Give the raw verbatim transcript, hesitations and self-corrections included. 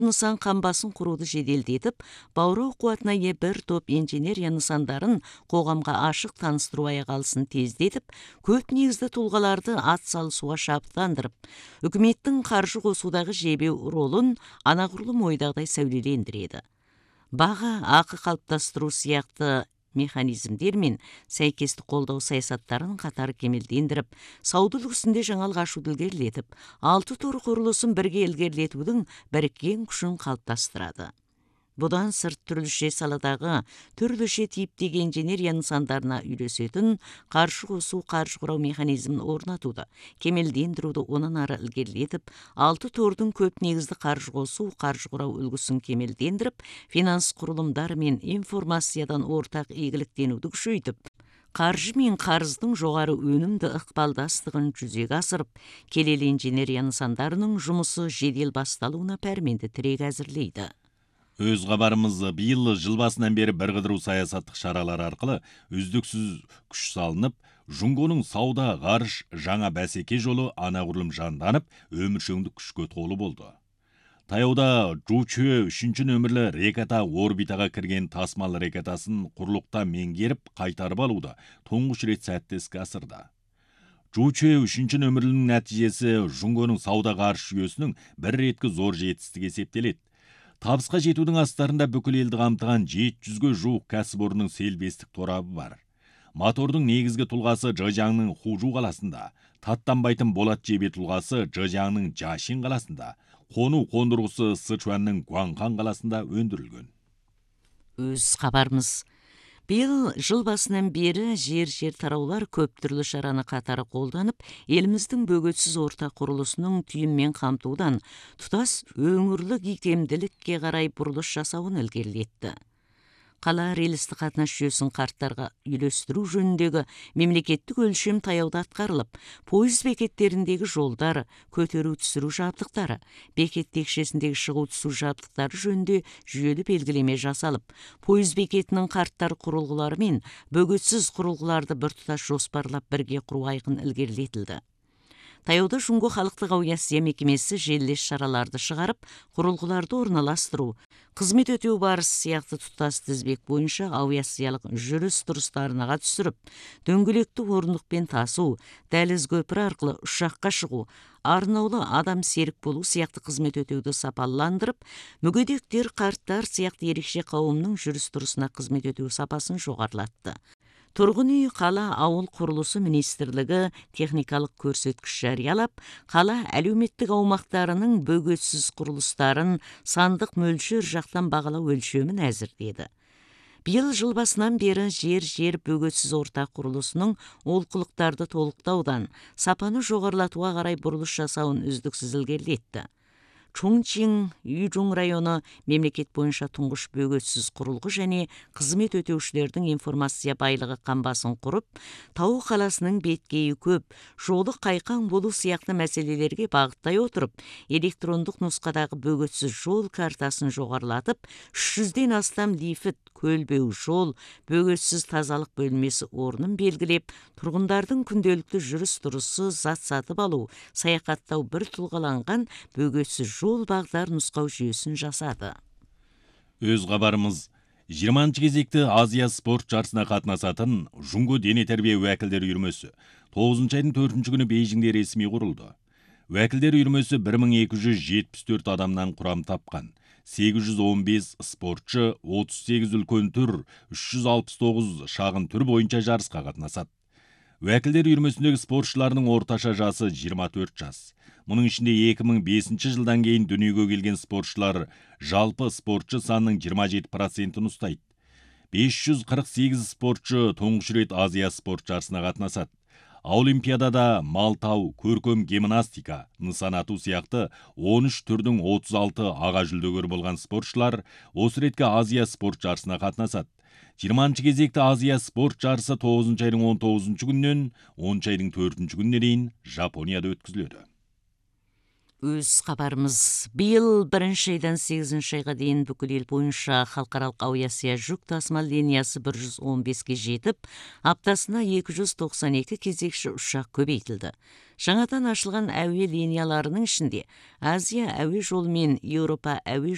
нысан қамбасын құруды жеделдетіп, баурау қуатына ие бір топ инженерия нысандарын қоғамға ашық таныстыру аяғалысын тездетіп, көп негізді тұлғаларды ат салысуға шабыттандырып, үкіметтің қаржы қосудағы жебеу ролын анағұрлым ойдағыдай сәулелендіреді. Баға, ақы қалыптастыру сияқты механизмдер мен сәйкестік қолдау саясаттарын қатар кемелдендіріп, сауда үлгісінде жаңалық ашуды ілгерілетіп, алты тор құрылысын бірге ілгерілетудің біріккен күшін қалыптастырады. Бұдан сырт түрліше саладағы түрліше типтегі инженерия нысандарына үйлесетін қаржы қосу, қаржы құрау механизмін орнатуды, кемелдендіруді онан ары ілгерілетіп, алты тордың көп негізді қаржы қосу, қаржы құрау үлгісін кемелдендіріп, финанс құрылымдары мен информациядан ортақ игіліктенуді күшейтіп, қаржы мен қарыздың жоғары өнімді ықпалдастығын жүзеге асырып, келелі инженерия нысандарының жұмысы жедел басталуына пәрменді тірек әзірлейді. Өз хабарымыз биыл жыл басынан бері бірқыдыру саясаттық шаралар арқылы үздіксіз күш салынып, Жұңгоның сауда, ғарыш, жаңа бәсеке жолы анағұрлым жанданып, өміршеңдік күшке толы болды. Таяуда Жучуэ үшінші нөмірлі ракета орбитаға кірген тасымал ракетасын құрлықта меңгеріп қайтарып алуды тұңғыш рет сәтті іске асырды. Жучуэ үшінші нөмірлінің нәтижесі Жұңгоның сауда ғарыш жүйесінің бір реткі зор жетістігі есептеледі. Табысқа жетудің астарында бүкіл елді қамтыған жеті жүзге жуық кәсіпорынның селбестік торабы бар. Мотордың негізгі тұлғасы Жэжаңның Хужу қаласында, таттанбайтын болат жебе тұлғасы Жэжаңның Жашин қаласында, қону қондырғысы Сычуанның Гуанхан қаласында өндірілген. Өз хабарымыз. Биыл жыл басынан бері жер-жер тараулар көп түрлі шараны қатары қолданып, еліміздің бөгетсіз орта құрылысының түйінмен қамтудан тұтас өңірлік икемділікке қарай бұрылыс жасауын ілгерілетті. Қала рельсті қатынас жүйесін қарттарға үйлестіру жөніндегі мемлекеттік өлшем таяуда атқарылып, пойыз бекеттеріндегі жолдар, көтеру түсіру жабдықтары, бекет текшесіндегі шығу түсу жабдықтары жөнінде жүйелі белгілеме жасалып, пойыз бекетінің қарттар құрылғылары мен бөгетсіз құрылғыларды біртұтас жоспарлап бірге құру айқын ілгерілетілді. Таяуда Жұңго халықтық аудиация мекемесі желілес шараларды шығарып, құрылғыларды орналастыру, қызмет өтеу барысы сияқты тұтас тізбек бойынша аудиациялық жүріс-тұрыстарына түсіріп, дөңгелекті орындықпен тасу, дәліз көпір арқылы ұшаққа шығу, арнаулы адам серік болу сияқты қызмет өтеуді сапаландырып, мүгедектер, қарттар сияқты ерекше қауымның жүріс-тұрысына қызмет өтеу сапасын жоғарылатты. Тұрғын үй, қала, ауыл құрылысы министрлігі техникалық көрсеткіш жариялап, қала әлеуметтік аумақтарының бөгетсіз құрылыстарын сандық мөлшер жақтан бағалау өлшемін әзірледі. Биыл жыл басынан бері жер-жер бөгетсіз орта құрылысының олқылықтарды толықтаудан, сапаны жоғарылатуға қарай бұрылыс жасауын үздіксіз ілгерілетті. Чунчин Южун районы мемлекет бойынша тұңғыш бөгетсіз құрылғы және қызмет өтеушілердің информация байлығы қамбасын құрып, Тау қаласының беткейі көп, жолы қайқаң болу сияқты мәселелерге бағыттай отырып, электрондық нұсқадағы бөгетсіз жол картасын жоғарылатып, үш жүзден астам лифт, көлбеу жол, бөгетсіз тазалық бөлмесі орнын белгілеп, тұрғындардың күнделікті жүріс-тұрысы, зат сатып алу, саяхаттау бір тұлғаланған бөгетсіз жол бағдар нұсқау жүйесін жасады. Өз хабарымыз. жиырманыншы кезекті Азия спорт жарысына қатынасатын Жұңго дене тәрбие уәкілдер үйірмесі тоғызыншы айдың төртінші күні Бейжіңде ресми құрылды. Уәкілдер үйірмесі бір мың екі жүз жетпіс төрт адамнан құрам тапқан. сегіз жүз он бес спортшы, отыз сегіз үлкен түр, үш жүз алпыс тоғыз шағын түр бойынша жарысқа қатынасады. Уәкілдер үйірмесіндегі спортшыларының орташа жасы жиырма төрт жас. Мұның ішінде екі мың бесінші жылдан кейін дүниеге келген спортшылар жалпы спортшы санының жиырма жеті процентін ұстайды. бес жүз қырық сегіз спортшы тұңғыш рет Азия спорт жарысына қатынасады. Олимпиадада малтау, көркем гимнастика, нысан ату сияқты он үш түрдің отыз алты аға жүлдегер болған спортшылар осы ретке Азия спорт жарысына қатынасады. жиырманыншы кезекті Азия спорт жарысы тоғызыншы айдың он тоғызыншы күннен оныншы айдың төртінші күніне дейін Жапонияда өткізіледі. Өз хабарымыз. Биыл бірінші айдан сегізінші айға дейін бүкіл ел бойынша халықаралық авиация жүк тасымал линиясы бір жүз он беске жетіп, аптасына екі жүз тоқсан екі кезекші ұшақ көбейтілді. Жаңадан ашылған әуе линияларының ішінде Азия әуе жолы мен Еуропа әуе